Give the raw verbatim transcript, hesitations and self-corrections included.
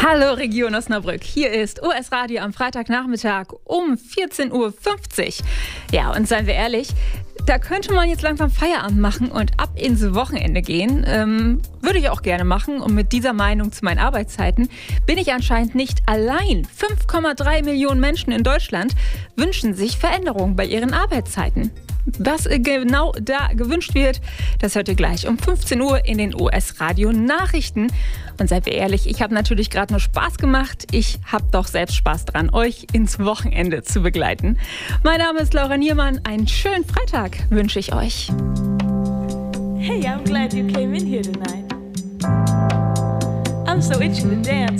Hallo Region Osnabrück, hier ist O S Radio am Freitagnachmittag um vierzehn Uhr fünfzig. Ja, und seien wir ehrlich, da könnte man jetzt langsam Feierabend machen und ab ins Wochenende gehen. Ähm, würde ich auch gerne machen. Und mit dieser Meinung zu meinen Arbeitszeiten bin ich anscheinend nicht allein. fünf Komma drei Millionen Menschen in Deutschland wünschen sich Veränderungen bei ihren Arbeitszeiten. Was genau da gewünscht wird, das hört ihr gleich um fünfzehn Uhr in den O S Radio Nachrichten. Und seid ihr ehrlich, ich habe natürlich gerade nur Spaß gemacht. Ich habe doch selbst Spaß dran, euch ins Wochenende zu begleiten. Mein Name ist Laura Niermann. Einen schönen Freitag wünsche ich euch. Hey, I'm glad you came in here tonight. I'm so itchy to dance.